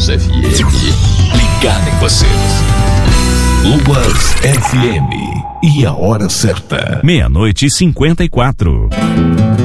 Luas FM, ligada em você. Luas FM, e a hora certa, 00:54.